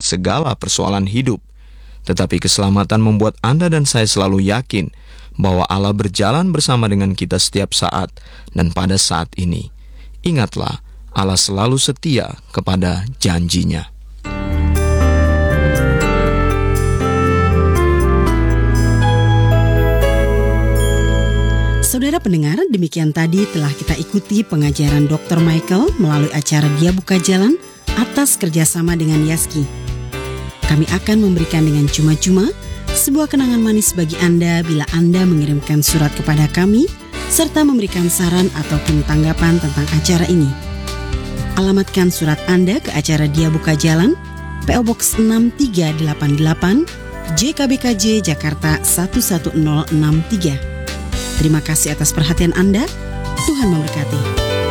segala persoalan hidup. Tetapi keselamatan membuat Anda dan saya selalu yakin bahwa Allah berjalan bersama dengan kita setiap saat dan pada saat ini. Ingatlah, Allah selalu setia kepada janjinya. Saudara pendengar, demikian tadi telah kita ikuti pengajaran Dr. Michael melalui acara Dia Buka Jalan atas kerjasama dengan Yaski. Kami akan memberikan dengan cuma-cuma sebuah kenangan manis bagi Anda bila Anda mengirimkan surat kepada kami serta memberikan saran ataupun tanggapan tentang acara ini. Alamatkan surat Anda ke acara Dia Buka Jalan, PO Box 6388, JKBKJ, Jakarta 11063. Terima kasih atas perhatian Anda. Tuhan memberkati.